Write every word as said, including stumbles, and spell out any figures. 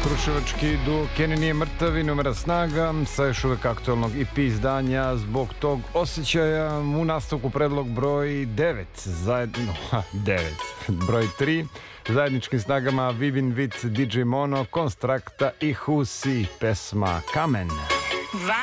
Kruševački duo Kenny nije mrtav i Numera snaga sa još uvek aktualnog E P izdanja Zbog tog osjećaja. U nastavku predlog broj devet, zajedno, devet, broj tri, zajedničkim snagama Vivin Vic, D J Mono, Konstrakta i Husi, pesma Kamen.